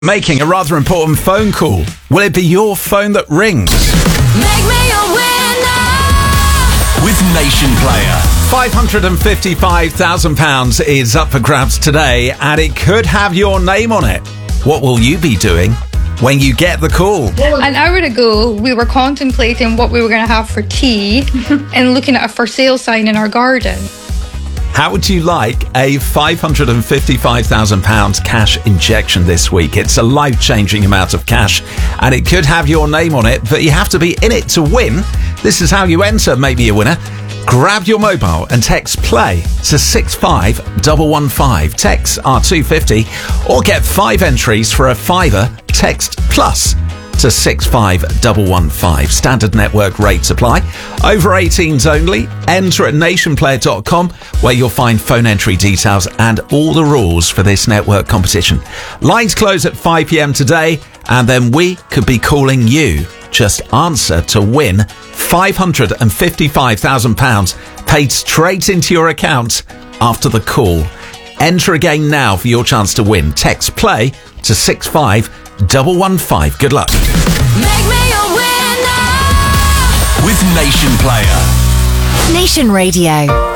Making a rather important phone call. Will it be your phone that rings? Make me a winner with Nation Player. £555,000 is up for grabs today, and it could have your name on it. What will you be doing when you get the call? An hour ago, we were contemplating what we were going to have for tea and looking at a for sale sign in our garden. How would you like a £555,000 cash injection this week? It's a life-changing amount of cash, and it could have your name on it, but you have to be in it to win. This is how you enter Maybe a Winner. Grab your mobile and text PLAY to 65115. Texts are $2.50, or get 5 entries for a £5. Text PLUS to 65115. Standard network rates apply. Over 18s only. Enter at nationplayer.com, where you'll find phone entry details and all the rules for this network competition. Lines close at 5 p.m. today, and then we could be calling you. Just answer to win £555,000 paid straight into your account after the call. Enter again now for your chance to win. Text PLAY to 65115. Good luck. Make me a winner with Nation Player. Nation Radio.